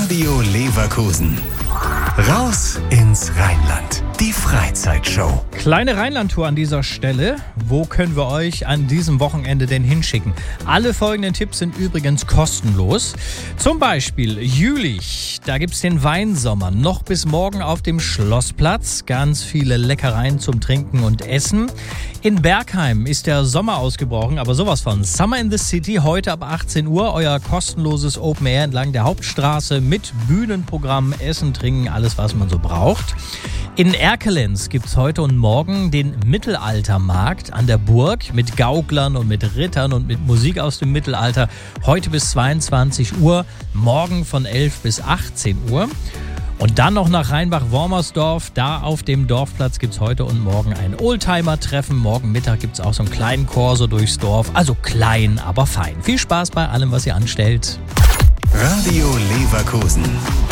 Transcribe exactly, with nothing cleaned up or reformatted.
Radio Leverkusen. Raus ins Rheinland. Die Freizeitshow. Kleine Rheinland-Tour an dieser Stelle. Wo können wir euch an diesem Wochenende denn hinschicken? Alle folgenden Tipps sind übrigens kostenlos. Zum Beispiel Jülich. Da gibt's den Weinsommer. Noch bis morgen auf dem Schlossplatz. Ganz viele Leckereien zum Trinken und Essen. In Bergheim ist der Sommer ausgebrochen, aber sowas von. Summer in the City, heute ab achtzehn Uhr. Euer kostenloses Open Air entlang der Hauptstraße mit Bühnenprogramm, Essen, Trinken, alles was man so braucht. In Erkelenz gibt's heute und morgen den Mittelaltermarkt an der Burg mit Gauklern und mit Rittern und mit Musik aus dem Mittelalter. Heute bis zweiundzwanzig Uhr, morgen von elf bis achtzehn Uhr. Und dann noch nach Rheinbach-Wormersdorf. Da auf dem Dorfplatz gibt's heute und morgen ein Oldtimer-Treffen. Morgen Mittag gibt's auch so einen kleinen Corso durchs Dorf. Also klein, aber fein. Viel Spaß bei allem, was ihr anstellt. Radio Leverkusen.